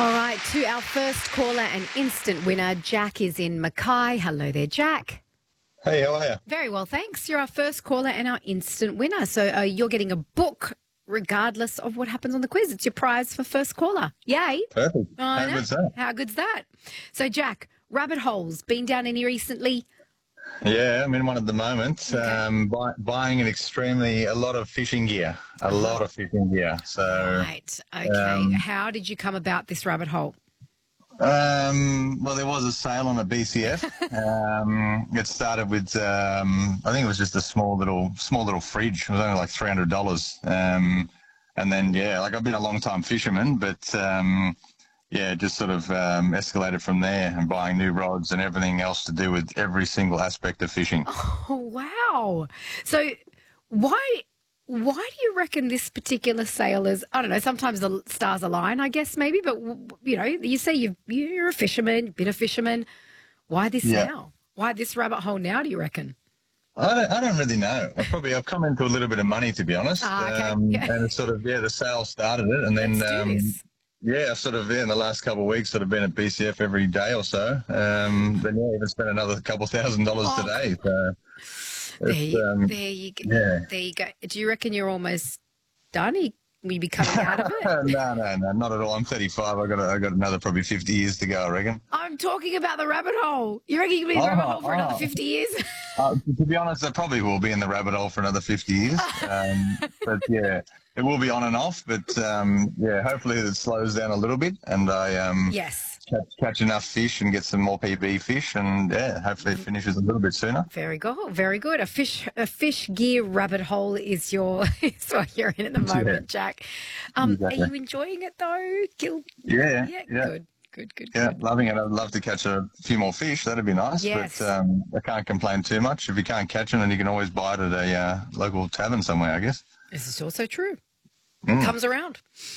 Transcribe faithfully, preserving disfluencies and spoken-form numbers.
All right, to our first caller and instant winner, Jack is in Mackay. Hello there, Jack. Hey, how are you? Very well, thanks. You're our first caller and our instant winner. So uh, you're getting a book regardless of what happens on the quiz. It's your prize for first caller. Yay. Perfect. I How know. good's that? How good's that? So, Jack, rabbit holes. Been down any recently? Yeah, I'm in one at the moment. Okay. Um, buy, buying an extremely, a lot of fishing gear. A lot of fishing gear. So, Right. Okay. um, How did you come about this rabbit hole? um, well, there was a sale on a B C F. um, it started with, um, I think it was just a small little, small little fridge. It was only like three hundred dollars. Um, and then, yeah, like I've been a long time fisherman, but, um, yeah, just sort of um, escalated from there and buying new rods and everything else to do with every single aspect of fishing. Oh, wow. So why why do you reckon this particular sale is, I don't know, sometimes the stars align, I guess, maybe, but, you know, you say you've, you're a fisherman, you've been a fisherman. Why this Yeah. now? Why this rabbit hole now, do you reckon? I don't, I don't really know. I probably I've come into a little bit of money, to be honest. Ah, okay. um, Yeah. And it's sort of, yeah, the sale started it. And then, Let's do um, this. yeah, sort of, yeah, in the last couple of weeks, sort of been at B C F every day or so. Um, then, yeah, even spent another couple thousand dollars Oh, today. So, There it's, you, um, there, you go. yeah. there you go. Do you reckon you're almost done? You- Will you be coming out of it? no, no, no, not at all. I'm thirty-five. I got a, I got another probably fifty years to go, I reckon. I'm talking about the rabbit hole. You reckon you'll be in the Oh, rabbit hole for another oh. fifty years? Uh, to be honest, I probably will be in the rabbit hole for another fifty years. Um, but yeah, it will be on and off. But um, yeah, hopefully it slows down a little bit and I um, Yes. catch, catch enough fish and get some more P B fish. And yeah, hopefully it finishes a little bit sooner. Very good, very good. A fish, a fish gear rabbit hole is your is what you're in at the moment, Yeah. Jack. Um, Exactly. Are you enjoying it though? Gil? Yeah, Yeah, yeah. good, good, good, Yeah, good. loving it. I'd love to catch a few more fish. That'd be nice. Yes. But um, I can't complain too much. If you can't catch them, then you can always buy it at a uh, local tavern somewhere, I guess. This is also true. Mm. Comes around.